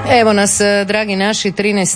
Evo nas, dragi naši,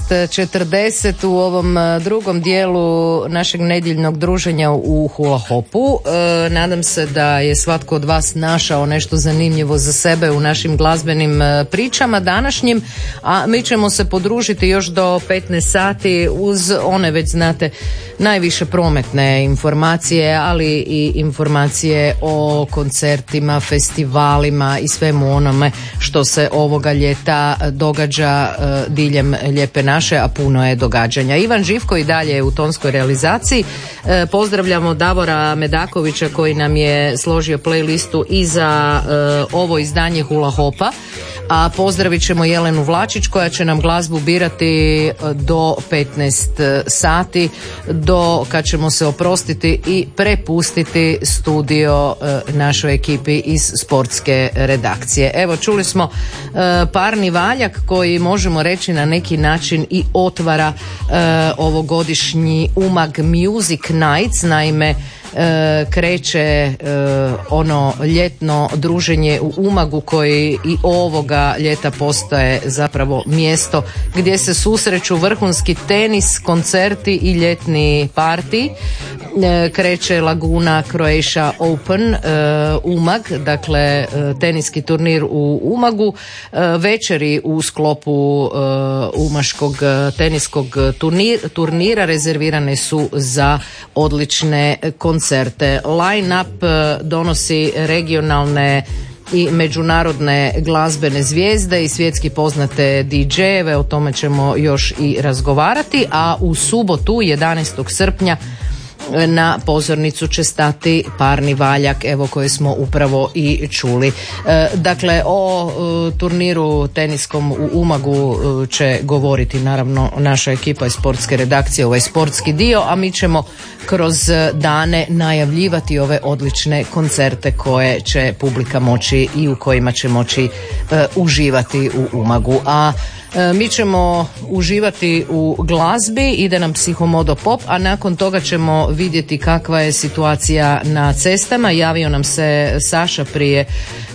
13:40 u ovom drugom dijelu našeg nedjeljnog druženja u Hula Hopu. Nadam se da je svatko od vas našao nešto zanimljivo za sebe u našim glazbenim pričama današnjim, a mi ćemo se podružiti još do 15 sati uz one, već znate, najviše prometne informacije, ali i informacije o koncertima, festivalima i svemu onome što se ovoga ljeta događa diljem Lijepe naše, a puno je događanja. Ivan Živko i dalje je u tonskoj realizaciji. Pozdravljamo Davora Medakovića koji nam je složio playlistu i za ovo izdanje Hula Hopa, a pozdravit ćemo Jelenu Vlačić koja će nam glazbu birati do 15 sati, do kad ćemo se oprostiti i prepustiti studio našoj ekipi iz sportske redakcije. Evo, čuli smo Parni valjak koji, možemo reći, na neki način i otvara ovogodišnji Umag Music Nights. Naime, kreće ono ljetno druženje u Umagu koji i ovoga ljeta postaje zapravo mjesto gdje se susreću vrhunski tenis, koncerti i ljetni parti. Kreće Laguna Croatia Open Umag, dakle teniski turnir u Umagu. Večeri u sklopu umaškog teniskog turnira rezervirane su za odlične koncerte. Line-up donosi regionalne i međunarodne glazbene zvijezde i svjetski poznate DJ-eve, o tome ćemo još i razgovarati, a u subotu 11. srpnja na pozornicu će stati Parni valjak, evo koje smo upravo i čuli. Dakle, o turniru teniskom u Umagu će govoriti naravno naša ekipa iz sportske redakcije, ovaj sportski dio, a mi ćemo kroz dane najavljivati ove odlične koncerte koje će publika moći i u kojima će moći uživati u Umagu. A mi ćemo uživati u glazbi, ide nam Psihomodo Pop, a nakon toga ćemo vidjeti kakva je situacija na cestama. Javio nam se Saša prije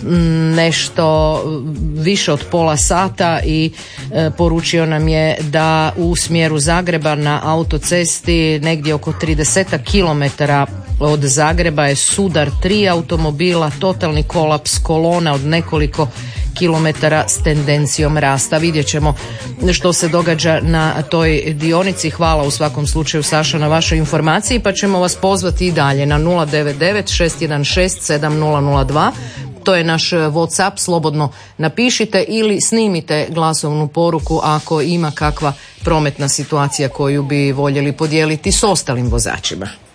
nešto više od pola sata i poručio nam je da u smjeru Zagreba na autocesti negdje oko 30 kilometara od Zagreba je sudar 3 automobila, totalni kolaps kolona od nekoliko kilometara s tendencijom rasta. Vidjet ćemo što se događa na toj dionici. Hvala u svakom slučaju, Saša, na vašoj informaciji, pa ćemo vas pozvati i dalje na 099 616 7002. To je naš WhatsApp, slobodno napišite ili snimite glasovnu poruku ako ima kakva prometna situacija koju bi voljeli podijeliti s ostalim vozačima.